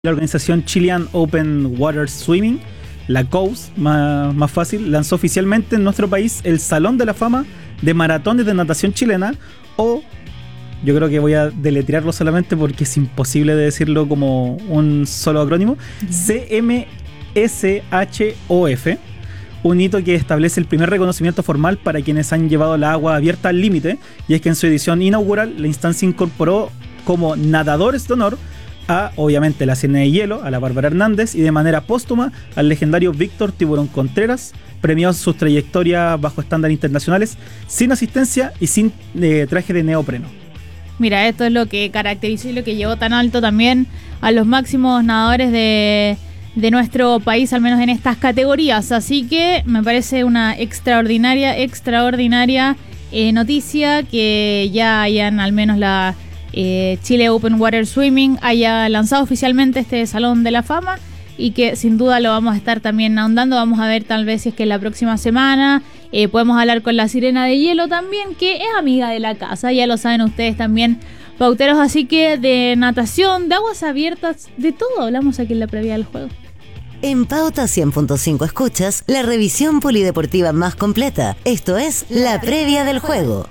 La organización Chilean Open Water Swimming, la COWS, más fácil, lanzó oficialmente en nuestro país el Salón de la Fama de Maratones de Natación Chilena, o yo creo que voy a deletrearlo solamente porque es imposible de decirlo como un solo acrónimo, CMSHOF, un hito que establece el primer reconocimiento formal para quienes han llevado la agua abierta al límite, y es que en su edición inaugural la instancia incorporó como nadadores de honor a, obviamente, la Sirena de Hielo, a la Bárbara Hernández, y de manera póstuma al legendario Víctor Tiburón Contreras, premiado sus trayectorias bajo estándares internacionales, sin asistencia y sin traje de neopreno. Mira, esto es lo que caracterizó y lo que llevó tan alto también a los máximos nadadores de nuestro país, al menos en estas categorías. Así que me parece una extraordinaria noticia que ya hayan, al menos la Chile Open Water Swimming, haya lanzado oficialmente este Salón de la Fama, y que sin duda lo vamos a estar también ahondando. Vamos a ver tal vez si es que la próxima semana podemos hablar con la Sirena de Hielo también, que es amiga de la casa, ya lo saben ustedes también, pauteros. Así que de natación, de aguas abiertas, de todo hablamos aquí en la previa del juego. En Pauta 100.5 escuchas la revisión polideportiva más completa. Esto es la previa del juego.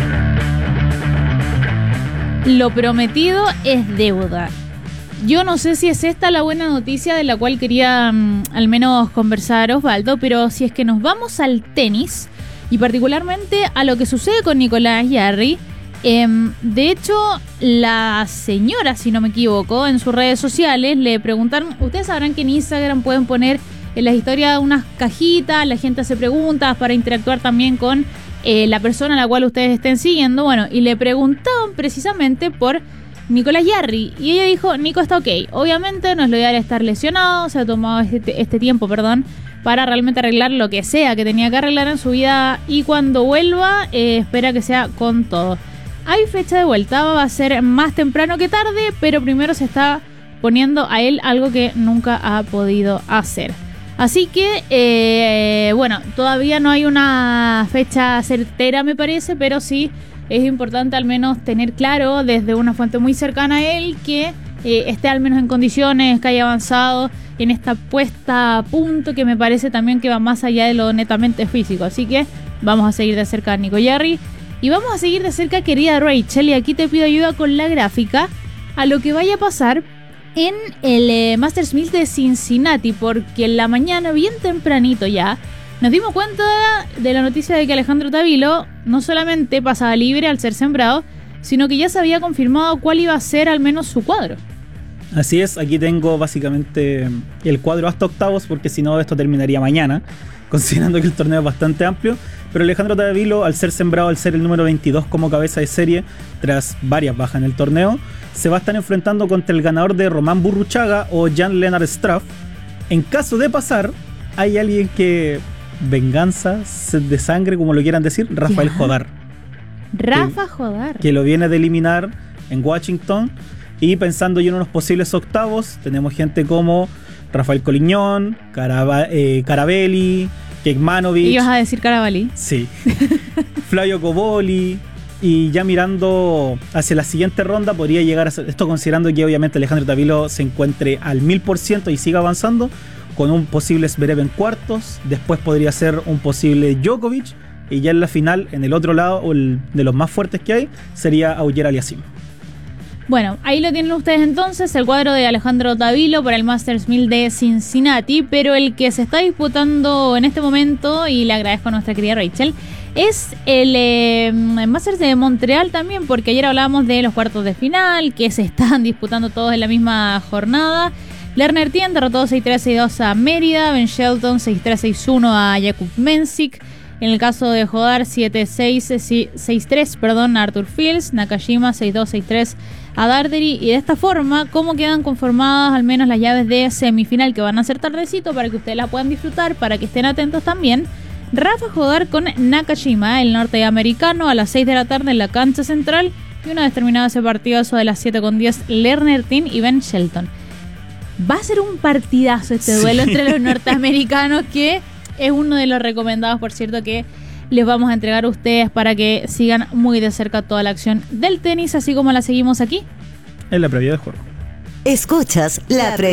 Lo prometido es deuda. Yo no sé si es esta la buena noticia de la cual quería al menos conversar, Osvaldo, pero si es que nos vamos al tenis, y particularmente a lo que sucede con Nicolás Jarry, de hecho, la señora, si no me equivoco, en sus redes sociales le preguntaron, ustedes sabrán que en Instagram pueden poner en las historias unas cajitas, la gente hace preguntas para interactuar también con la persona a la cual ustedes estén siguiendo, bueno, y le preguntaban precisamente por Nicolás Jarry, y ella dijo, Nico está ok, obviamente no es lo ideal estar lesionado, se ha tomado este tiempo, para realmente arreglar lo que sea que tenía que arreglar en su vida, y cuando vuelva, espera que sea con todo. Hay fecha de vuelta, va a ser más temprano que tarde, pero primero se está poniendo a él algo que nunca ha podido hacer. Así que, bueno, todavía no hay una fecha certera, me parece, pero sí es importante al menos tener claro desde una fuente muy cercana a él que esté al menos en condiciones, que haya avanzado en esta puesta a punto, que me parece también que va más allá de lo netamente físico. Así que vamos a seguir de cerca a Nico Jarry y vamos a seguir de cerca, querida Rachel, y aquí te pido ayuda con la gráfica a lo que vaya a pasar en el Masters 1000 de Cincinnati, porque en la mañana, bien tempranito ya, nos dimos cuenta de la noticia de que Alejandro Tavilo no solamente pasaba libre al ser sembrado, sino que ya se había confirmado cuál iba a ser al menos su cuadro. Así es, aquí tengo básicamente el cuadro hasta octavos, porque si no esto terminaría mañana, considerando que el torneo es bastante amplio. Pero Alejandro Tavilo, al ser sembrado, al ser el número 22 como cabeza de serie, tras varias bajas en el torneo, se va a estar enfrentando contra el ganador de Román Burruchaga o Jan-Lennard Struff. En caso de pasar, hay alguien que... venganza, sed de sangre, como lo quieran decir, Rafael Jodar. Jodar. Que lo viene de eliminar en Washington. Y pensando yo en unos posibles octavos, tenemos gente como Rafael Coliñón, Carabelli, Kekmanovic. ¿Ibas a decir Carabalí? Sí. Flavio Coboli. Y ya mirando hacia la siguiente ronda, podría llegar a ser, esto considerando que obviamente Alejandro Tavilo se encuentre al 1000% y siga avanzando, con un posible Zverev en cuartos. Después podría ser un posible Djokovic, y ya en la final, en el otro lado, o el de los más fuertes que hay, sería Auger Aliassime. Bueno, ahí lo tienen ustedes entonces, el cuadro de Alejandro Tavilo para el Masters 1000 de Cincinnati, pero el que se está disputando en este momento, y le agradezco a nuestra querida Rachel, es el Masters de Montreal también, porque ayer hablábamos de los cuartos de final, que se están disputando todos en la misma jornada. Lerner Tien derrotó 6-3, 6-2 a Mérida, Ben Shelton 6-3, 6-1 a Jakub Mensik. En el caso de Jodar, 7-6, 6-3, a Arthur Fields. Nakajima 6-2, 6-3 a Darderi. Y de esta forma, ¿cómo quedan conformadas al menos las llaves de semifinal, que van a ser tardecito para que ustedes la puedan disfrutar, para que estén atentos también? Rafa Jodar con Nakajima, el norteamericano, a las 6 de la tarde en la cancha central. Y una vez terminado ese partido, eso de las 7:10, Lerner Tien y Ben Shelton. Va a ser un partidazo este duelo entre los norteamericanos, que es uno de los recomendados, por cierto, que les vamos a entregar a ustedes para que sigan muy de cerca toda la acción del tenis, así como la seguimos aquí en la previa del juego. Escuchas la